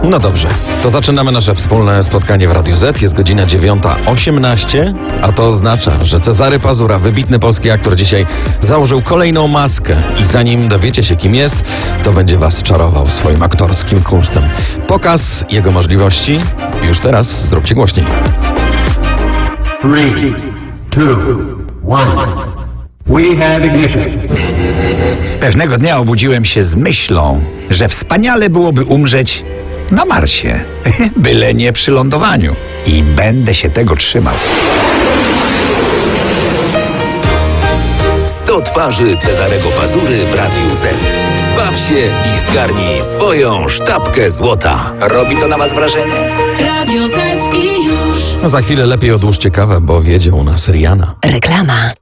No dobrze, to zaczynamy nasze wspólne spotkanie w Radiu Z. Jest godzina 9:18, a to oznacza, że Cezary Pazura, wybitny polski aktor, dzisiaj założył kolejną maskę i zanim dowiecie się, kim jest, to będzie was czarował swoim aktorskim kunsztem. Pokaz jego możliwości już teraz zróbcie głośniej. 3, 2, 1. We have ignition. Pewnego dnia obudziłem się z myślą, że wspaniale byłoby umrzeć na Marsie, byle nie przy lądowaniu. I będę się tego trzymał. 100 twarzy Cezarego Pazury w Radiu Z. Baw się i zgarnij swoją sztabkę złota. Robi to na was wrażenie? Radio Z i już. No za chwilę lepiej odłóżcie kawę, bo wiedzie u nas Rihanna. Reklama.